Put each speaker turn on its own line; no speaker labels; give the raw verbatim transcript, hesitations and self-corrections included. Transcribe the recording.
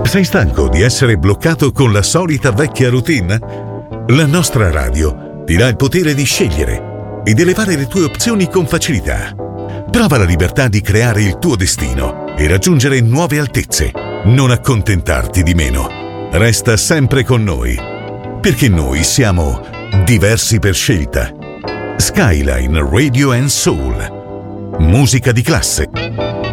Sei stanco di essere bloccato con la solita vecchia routine? La nostra radio ti dà il potere di scegliere ed elevare le tue opzioni con facilità. Prova la libertà di creare il tuo destino e raggiungere nuove altezze. Non accontentarti di meno. Resta sempre con noi, perché noi siamo diversi per scelta. Skyline Radio and Soul. Musica di classe.